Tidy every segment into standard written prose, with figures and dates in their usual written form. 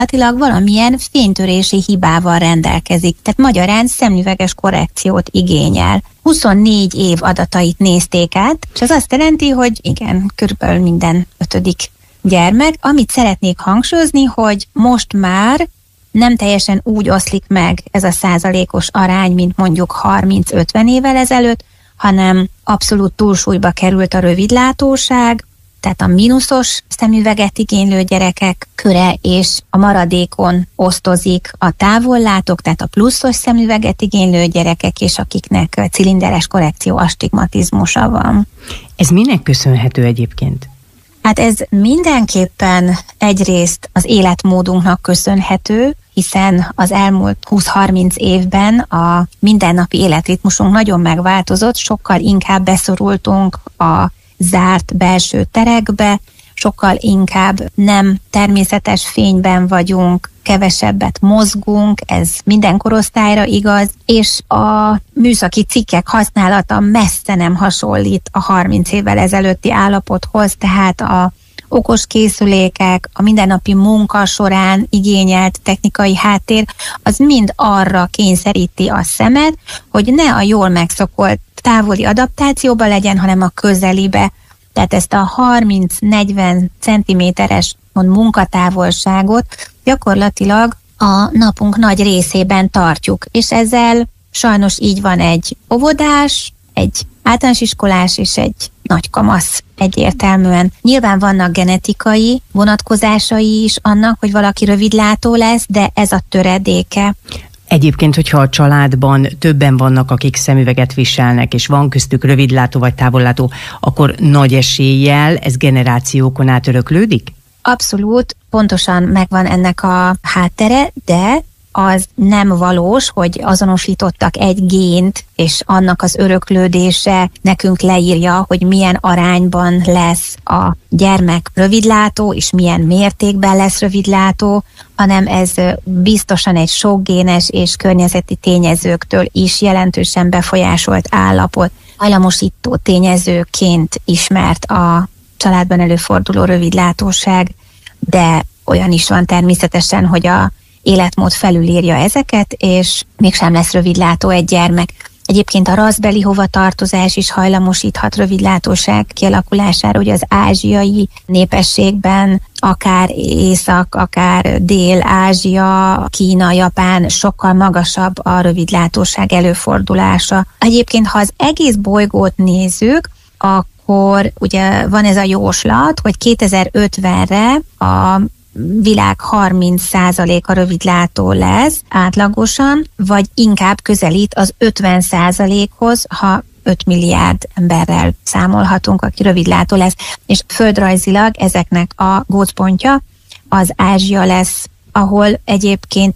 gyakorlatilag valamilyen fénytörési hibával rendelkezik, tehát magyarán szemüveges korrekciót igényel. 24 év adatait nézték át, és az azt jelenti, hogy igen, körülbelül minden 5. gyermek. Amit szeretnék hangsúlyozni, hogy most már nem teljesen úgy oszlik meg ez a százalékos arány, mint mondjuk 30-50 évvel ezelőtt, hanem abszolút túlsúlyba került a rövidlátóság, tehát a mínuszos szemüveget igénylő gyerekek köre, és a maradékon osztozik a távollátók, tehát a pluszos szemüveget igénylő gyerekek, és akiknek cilinderes korrekció asztigmatizmusa van. Ez minek köszönhető egyébként? Hát ez mindenképpen egyrészt az életmódunknak köszönhető, hiszen az elmúlt 20-30 évben a mindennapi életritmusunk nagyon megváltozott, sokkal inkább beszorultunk a zárt belső terekbe, sokkal inkább nem természetes fényben vagyunk, kevesebbet mozgunk, ez minden korosztályra igaz, és a műszaki cikkek használata messze nem hasonlít a 30 évvel ezelőtti állapothoz, tehát a okos készülékek, a mindennapi munka során igényelt technikai háttér, az mind arra kényszeríti a szemet, hogy ne a jól megszokott távoli adaptációba legyen, hanem a közelibe. Tehát ezt a 30-40 centiméteres munkatávolságot gyakorlatilag a napunk nagy részében tartjuk, és ezzel sajnos így van egy óvodás, egy általános iskolás és egy nagykamasz egyértelműen. Nyilván vannak genetikai vonatkozásai is annak, hogy valaki rövidlátó lesz, de ez a töredéke. Egyébként, hogyha a családban többen vannak, akik szemüveget viselnek, és van köztük rövidlátó vagy távollátó, akkor nagy eséllyel ez generációkon át öröklődik? Abszolút, pontosan megvan ennek a háttere, de az nem valós, hogy azonosítottak egy gént, és annak az öröklődése nekünk leírja, hogy milyen arányban lesz a gyermek rövidlátó, és milyen mértékben lesz rövidlátó, hanem ez biztosan egy sokgénes és környezeti tényezőktől is jelentősen befolyásolt állapot. Hajlamosító tényezőként ismert a családban előforduló rövidlátóság, de olyan is van természetesen, hogy a életmód felülírja ezeket, és mégsem lesz rövidlátó egy gyermek. Egyébként a rasszbeli hovatartozás is hajlamosíthat rövidlátóság kialakulására, ugye az ázsiai népességben, akár Észak, akár Dél-Ázsia, Kína, Japán sokkal magasabb a rövidlátóság előfordulása. Egyébként, ha az egész bolygót nézzük, akkor ugye van ez a jóslat, hogy 2050-re a világ 30%-a rövidlátó lesz átlagosan, vagy inkább közelít az 50%-hoz, ha 5 milliárd emberrel számolhatunk, aki rövidlátó lesz. És földrajzilag ezeknek a gócpontja az Ázsia lesz, ahol egyébként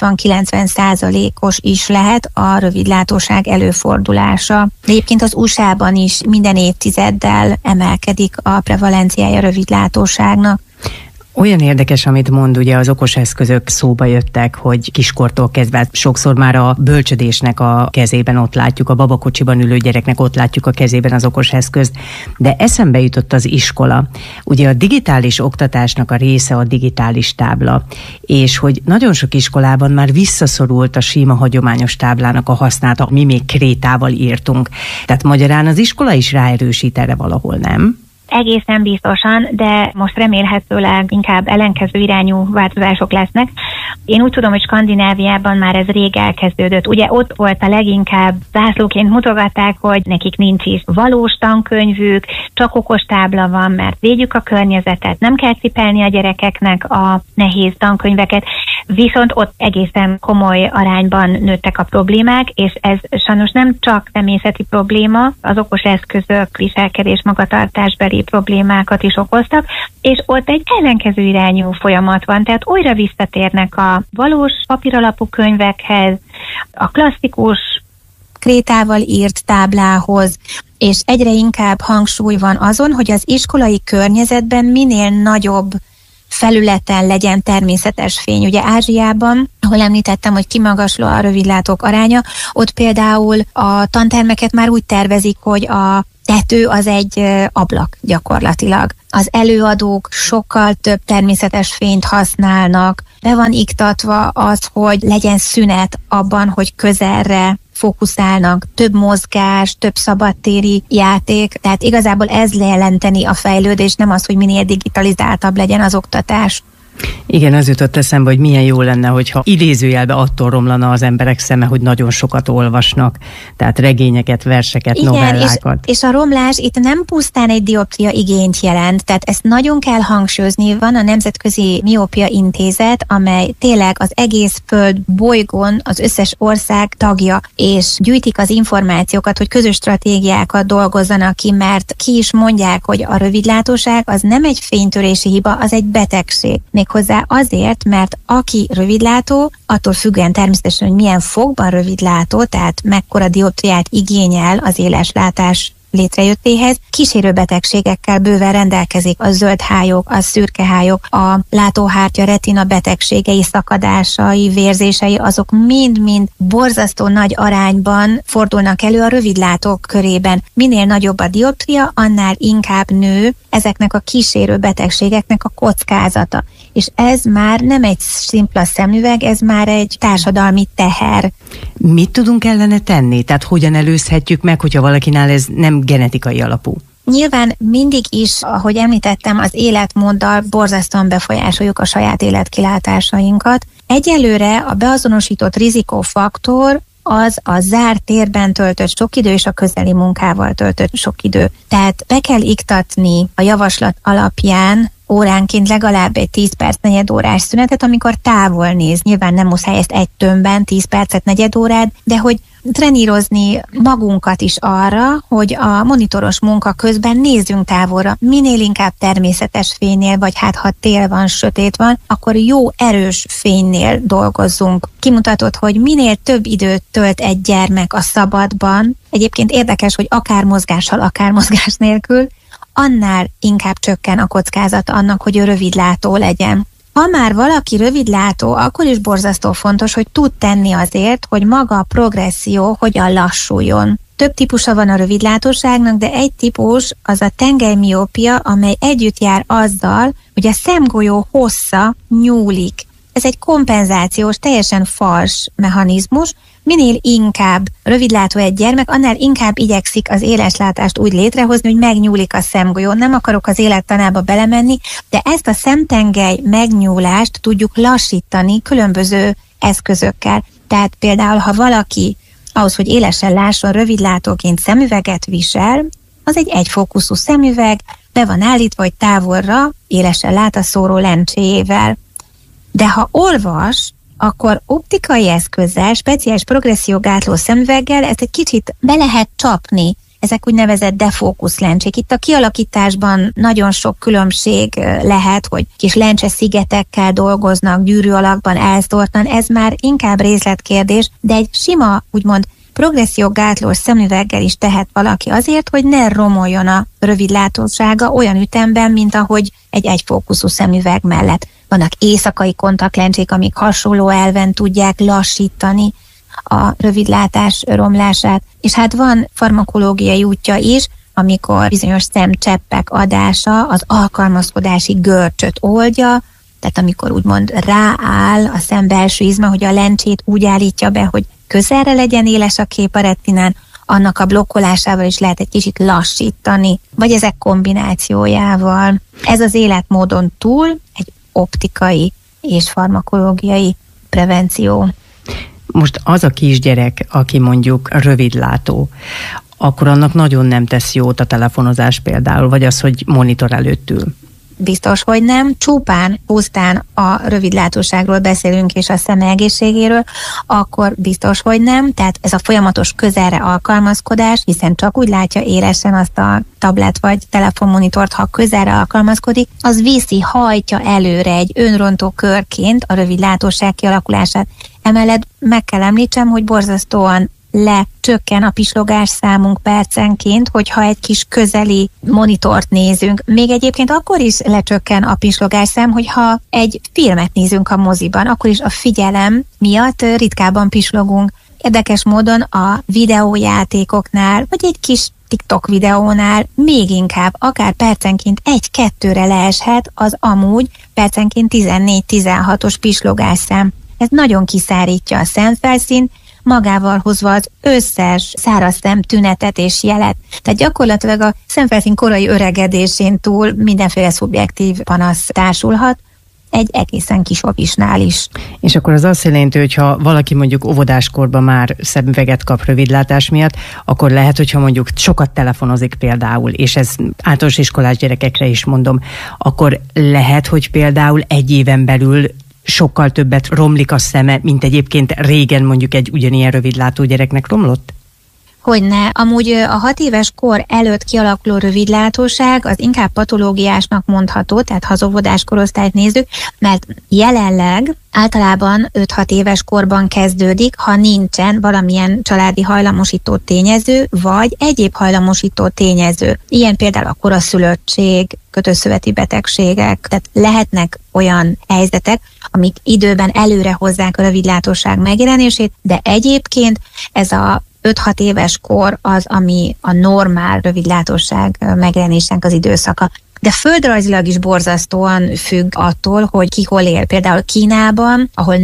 80-90%-os is lehet a rövidlátóság előfordulása. De egyébként az USA-ban is minden évtizeddel emelkedik a prevalenciája rövidlátóságnak. Olyan érdekes, amit mond, ugye az okos eszközök szóba jöttek, hogy kiskortól kezdve sokszor már a bölcsödésnek a kezében ott látjuk, a babakocsiban ülő gyereknek ott látjuk a kezében az okos eszközt, de eszembe jutott az iskola. Ugye a digitális oktatásnak a része a digitális tábla, és hogy nagyon sok iskolában már visszaszorult a sima hagyományos táblának a használata, mi még krétával írtunk. Tehát magyarán az iskola is ráerősít erre valahol, nem? Egészen biztosan, de most remélhetőleg inkább ellenkező irányú változások lesznek. Én úgy tudom, hogy Skandináviában már ez rég elkezdődött. Ugye ott volt a leginkább zászlóként mutogatták, hogy nekik nincs is valós tankönyvük, csak okostábla van, mert védjük a környezetet, nem kell cipelni a gyerekeknek a nehéz tankönyveket. Viszont ott egészen komoly arányban nőttek a problémák, és ez sajnos nem csak természeti probléma, az okos eszközök viselkedés magatartásbeli problémákat is okoztak, és ott egy ellenkező irányú folyamat van, tehát újra visszatérnek a valós papíralapú könyvekhez, a klasszikus krétával írt táblához, és egyre inkább hangsúly van azon, hogy az iskolai környezetben minél nagyobb felületen legyen természetes fény. Ugye Ázsiában, ahol említettem, hogy kimagasló a rövidlátók aránya, ott például a tantermeket már úgy tervezik, hogy a tető az egy ablak gyakorlatilag. Az előadók sokkal több természetes fényt használnak, be van iktatva az, hogy legyen szünet abban, hogy közelre fókuszálnak, több mozgás, több szabadtéri játék, tehát igazából ez jelenteni a fejlődés, nem az, hogy minél digitalizáltabb legyen az oktatás. Igen, az jutott eszembe, hogy milyen jó lenne, hogyha idézőjelbe attól romlana az emberek szeme, hogy nagyon sokat olvasnak, tehát regényeket, verseket, igen, novellákat. És a romlás itt nem pusztán egy dioptria igényt jelent, tehát ezt nagyon kell hangsúlyozni. Van a Nemzetközi Miópia Intézet, amely tényleg az egész Föld bolygón az összes ország tagja, és gyűjtik az információkat, hogy közös stratégiákat dolgozzanak ki, mert ki is mondják, hogy a rövidlátóság az nem egy fénytörési hiba, az egy betegség. Méghozzá azért, mert aki rövidlátó, attól függően természetesen, hogy milyen fokban rövidlátó, tehát mekkora dioptriát igényel az éleslátás létrejöttéhez, kísérő betegségekkel bőven rendelkezik. A zöldhályok, a szürkehályok, a látóhártya retina betegségei, szakadásai, vérzései, azok mind-mind borzasztó nagy arányban fordulnak elő a rövidlátók körében. Minél nagyobb a dioptria, annál inkább nő ezeknek a kísérő betegségeknek a kockázata. És ez már nem egy szimpla szemüveg, ez már egy társadalmi teher. Mit tudunk ellene tenni? Tehát hogyan előzhetjük meg, hogyha valakinál ez nem genetikai alapú? Nyilván mindig is, ahogy említettem, az életmóddal borzasztóan befolyásoljuk a saját életkilátásainkat. Egyelőre a beazonosított rizikófaktor az a zárt térben töltött sok idő és a közeli munkával töltött sok idő. Tehát be kell iktatni a javaslat alapján óránként legalább egy 10 perc negyedórás szünetet, amikor távol néz. Nyilván nem muszáj ezt egy tömbben, 10 percet negyedórát, de hogy trenírozni magunkat is arra, hogy a monitoros munka közben nézzünk távolra. Minél inkább természetes fénynél, vagy hát ha tél van, sötét van, akkor jó erős fénynél dolgozzunk. Kimutatott, hogy minél több időt tölt egy gyermek a szabadban, egyébként érdekes, hogy akár mozgással, akár mozgás nélkül, annál inkább csökken a kockázat annak, hogy ő rövidlátó legyen. Ha már valaki rövidlátó, akkor is borzasztó fontos, hogy tud tenni azért, hogy maga a progresszió hogyan lassuljon. Több típusa van a rövidlátóságnak, de egy típus az a tengelymiópia, amely együtt jár azzal, hogy a szemgolyó hossza nyúlik. Ez egy kompenzációs, teljesen fals mechanizmus. Minél inkább rövidlátó egy gyermek, annál inkább igyekszik az éleslátást úgy létrehozni, hogy megnyúlik a szemgolyó. Nem akarok az élettanába belemenni, de ezt a szemtengely megnyúlást tudjuk lassítani különböző eszközökkel. Tehát például, ha valaki ahhoz, hogy élesen lásson, rövidlátóként szemüveget visel, az egy egyfókuszú szemüveg, be van állítva, hogy távolra élesen lát a szóró lencséjével. De ha olvas, akkor optikai eszközzel, speciális progressziógátló szemüveggel ezt egy kicsit be lehet csapni. Ezek úgynevezett defókusz lencsék. Itt a kialakításban nagyon sok különbség lehet, hogy kis lencse szigetekkel dolgoznak, gyűrű alakban elszórtan, ez már inkább részletkérdés, de egy sima, úgymond progressziógátlós szemüveggel is tehet valaki azért, hogy ne romoljon a rövidlátósága olyan ütemben, mint ahogy egy egyfókuszú szemüveg mellett. Vannak éjszakai kontaktlencsék, amik hasonló elven tudják lassítani a rövidlátás romlását. És hát van farmakológiai útja is, amikor bizonyos szemcseppek adása az alkalmazkodási görcsöt oldja, tehát amikor úgymond rááll a szem belső izma, hogy a lencsét úgy állítja be, hogy közelre legyen éles a kép a retinán, annak a blokkolásával is lehet egy kicsit lassítani, vagy ezek kombinációjával. Ez az életmódon túl egy optikai és farmakológiai prevenció. Most az a kisgyerek, aki mondjuk rövidlátó, akkor annak nagyon nem tesz jót a telefonozás például, vagy az, hogy monitor előtt ül. Biztos, hogy nem. Csupán, pusztán a rövidlátóságról beszélünk és a szeme egészségéről, akkor biztos, hogy nem. Tehát ez a folyamatos közelre alkalmazkodás, hiszen csak úgy látja élesen azt a tablet vagy telefonmonitort, ha közelre alkalmazkodik, az viszi, hajtja előre egy önrontó körként a rövidlátóság kialakulását. Emellett meg kell említsem, hogy borzasztóan lecsökken a pislogás számunk percenként, hogyha egy kis közeli monitort nézünk. Még egyébként akkor is lecsökken a pislogás szám, hogyha egy filmet nézünk a moziban, akkor is a figyelem miatt ritkábban pislogunk. Érdekes módon a videójátékoknál, vagy egy kis TikTok videónál még inkább, akár percenként 1-2-re leeshet az amúgy percenként 14-16-os pislogásszám. Ez nagyon kiszárítja a szemfelszínt, magával hozva az összes száraz szem tünetet és jelet. Tehát gyakorlatilag a szemfelszín korai öregedésén túl mindenféle szubjektív panasz társulhat, egy egészen kis opisnál is. És akkor az azt jelenti, hogy ha valaki mondjuk óvodáskorban már szemüveget kap rövidlátás miatt, akkor lehet, hogyha mondjuk sokat telefonozik például, és ez általános iskolás gyerekekre is mondom, akkor lehet, hogy például egy éven belül sokkal többet romlik a szeme, mint egyébként régen mondjuk egy ugyanilyen rövidlátó gyereknek romlott? Hogyne. Amúgy a 6 éves kor előtt kialakuló rövidlátóság az inkább patológiásnak mondható, tehát ha az óvodás korosztályt nézzük, mert jelenleg általában 5-6 éves korban kezdődik, ha nincsen valamilyen családi hajlamosító tényező, vagy egyéb hajlamosító tényező. Ilyen például a koraszülöttség, kötőszöveti betegségek, tehát lehetnek olyan helyzetek, amik időben előre hozzák a rövidlátóság megjelenését, de egyébként ez a 5-6 éves kor az, ami a normál rövidlátóság megjelenésének az időszaka. De földrajzilag is borzasztóan függ attól, hogy ki hol él. Például Kínában, ahol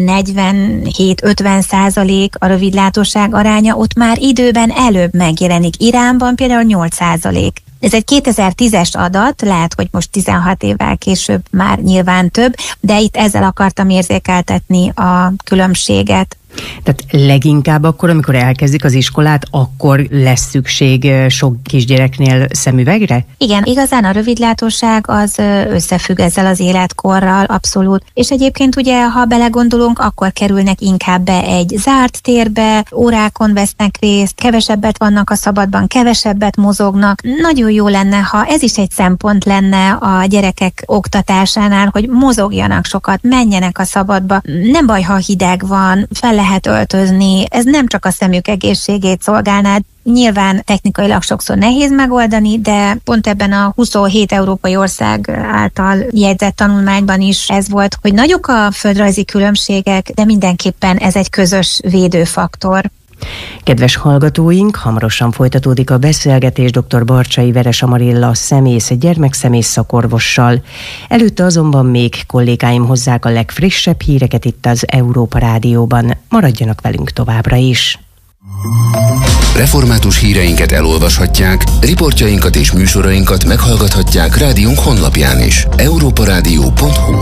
47-50% a rövidlátóság aránya, ott már időben előbb megjelenik. Iránban például 8%. Ez egy 2010-es adat, lehet, hogy most 16 évvel később már nyilván több, de itt ezzel akartam érzékeltetni a különbséget. Tehát leginkább akkor, amikor elkezdik az iskolát, akkor lesz szükség sok kisgyereknél szemüvegre? Igen, igazán a rövidlátóság az összefügg ezzel az életkorral, abszolút. És egyébként ugye, ha belegondolunk, akkor kerülnek inkább be egy zárt térbe, órákon vesznek részt, kevesebbet vannak a szabadban, kevesebbet mozognak. Nagyon jó lenne, ha ez is egy szempont lenne a gyerekek oktatásánál, hogy mozogjanak sokat, menjenek a szabadba. Nem baj, ha hideg van, fel lehet öltözni, ez nem csak a szemük egészségét szolgálná. Nyilván technikailag sokszor nehéz megoldani, de pont ebben a 27 európai ország által jegyzett tanulmányban is ez volt, hogy nagyok a földrajzi különbségek, de mindenképpen ez egy közös védőfaktor. Kedves hallgatóink, hamarosan folytatódik a beszélgetés dr. Barcsay Veres Amarilla gyermekszemész szakorvossal. Előtte azonban még kollégáim hozzák a legfrissebb híreket itt az Európa Rádióban. Maradjanak velünk továbbra is. Református híreinket elolvashatják, riportjainkat és műsorainkat meghallgathatják rádiónk honlapján is. europaradio.hu.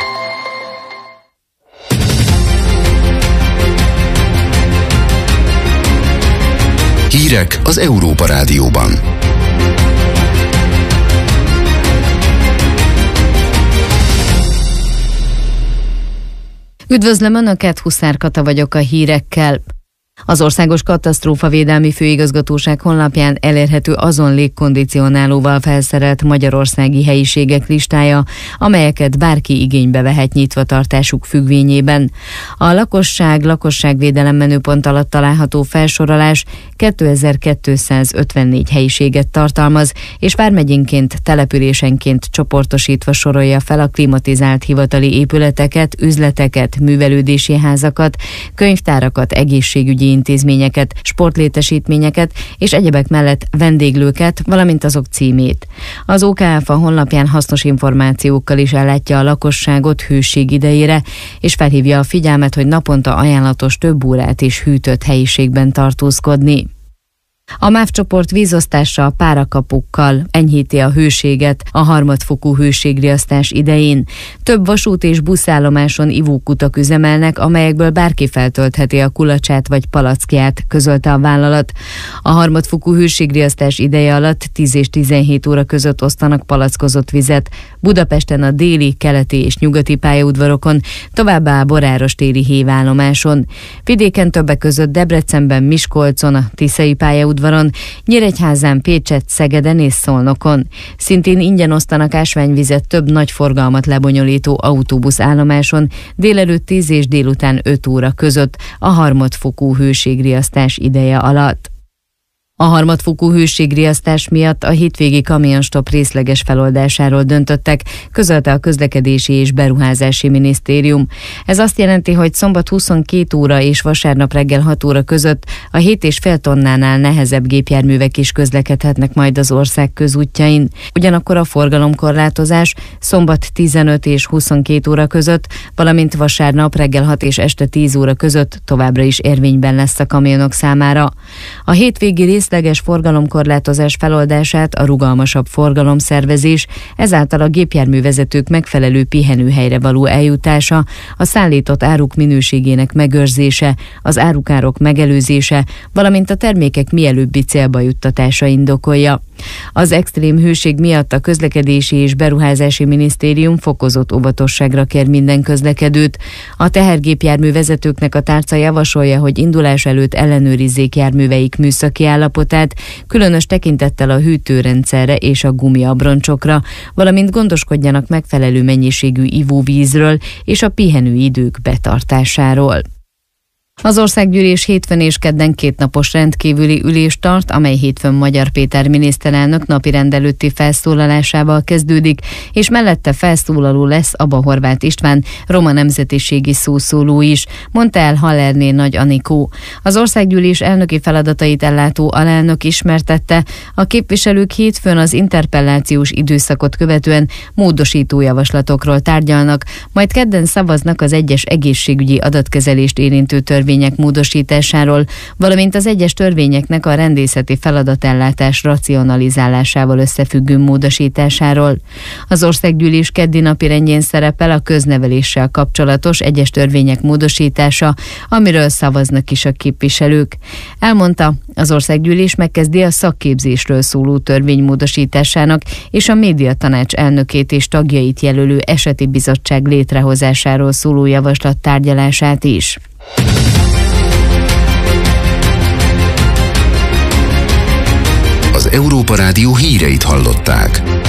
Hírek az Európa Rádióban. Üdvözlöm Önöket, Huszár Kata vagyok a hírekkel. Az Országos Katasztrófavédelmi Főigazgatóság honlapján elérhető azon légkondicionálóval felszerelt magyarországi helyiségek listája, amelyeket bárki igénybe vehet nyitvatartásuk függvényében. A lakosságvédelem menüpont alatt található felsorolás 2254 helyiséget tartalmaz, és vármegyénként, településenként csoportosítva sorolja fel a klimatizált hivatali épületeket, üzleteket, művelődési házakat, könyvtárakat, egészségügyi intézményeket, sportlétesítményeket és egyebek mellett vendéglőket, valamint azok címét. Az OKFA honlapján hasznos információkkal is ellátja a lakosságot hőség idejére, és felhívja a figyelmet, hogy naponta ajánlatos több órát is hűtött helyiségben tartózkodni. A MÁV csoport vízosztása párakapukkal enyhíti a hőséget a harmadfokú hőségriasztás idején. Több vasút és buszállomáson ivókutak üzemelnek, amelyekből bárki feltöltheti a kulacsát vagy palackját, közölte a vállalat. A harmadfokú hőségriasztás ideje alatt 10 és 17 óra között osztanak palackozott vizet Budapesten a déli, keleti és nyugati pályaudvarokon, továbbá a Boráros-téri hévállomáson. Vidéken többek között Debrecenben, Miskolcon, a Tiszai pályaudvaron, Nyíregyházán, Pécsett, Szegeden és Szolnokon. Szintén ingyen osztanak ásványvizet több nagy forgalmat lebonyolító autóbuszállomáson délelőtt 10 és délután 5 óra között a harmadfokú hőségriasztás ideje alatt. A harmadfokú hőségriasztás miatt a hétvégi kamionstop részleges feloldásáról döntöttek, közölte a Közlekedési és Beruházási Minisztérium. Ez azt jelenti, hogy szombat 22 óra és vasárnap reggel 6 óra között a 7,5 tonnánál nehezebb gépjárművek is közlekedhetnek majd az ország közútjain. Ugyanakkor a forgalomkorlátozás szombat 15 és 22 óra között, valamint vasárnap reggel 6 és este 10 óra között továbbra is érvényben lesz a kamionok számára. A hétvégi részleges forgalomkorlátozás feloldását a rugalmasabb forgalomszervezés, ezáltal a gépjárművezetők megfelelő pihenőhelyre való eljutása, a szállított áruk minőségének megőrzése, az árukárok megelőzése, valamint a termékek mielőbbi célba juttatása indokolja. Az extrém hőség miatt a Közlekedési és Beruházási Minisztérium fokozott óvatosságra kér minden közlekedőt. A tehergépjárművezetőknek a tárca javasolja, hogy indulás előtt ellenőrizzék járműveik műszaki állapotát, különös tekintettel a hűtőrendszerre és a gumiabroncsokra, valamint gondoskodjanak megfelelő mennyiségű ivóvízről és a pihenőidők betartásáról. Az Országgyűlés hétfőn és kedden 2 napos rendkívüli ülést tart, amely hétfőn Magyar Péter miniszterelnök napirend előtti felszólalásával kezdődik, és mellette felszólaló lesz Abba Horváth István, roma nemzetiségi szószóló is, mondta el Hallerné Nagy Anikó. Az Országgyűlés elnöki feladatait ellátó alelnök ismertette, a képviselők hétfőn az interpellációs időszakot követően módosító javaslatokról tárgyalnak, majd kedden szavaznak az egyes egészségügyi adatkezelést érintő törvények módosításáról, valamint az egyes törvényeknek a rendészeti feladatellátás racionalizálásával összefüggő módosításáról. Az Országgyűlés keddi napirendjén szerepel a közneveléssel kapcsolatos egyes törvények módosítása, amiről szavaznak is a képviselők. Elmondta, az Országgyűlés megkezdi a szakképzésről szóló törvény módosításának és a médiatanács elnökét és tagjait jelölő eseti bizottság létrehozásáról szóló javaslat tárgyalását is. Az Európa Rádió híreit hallották.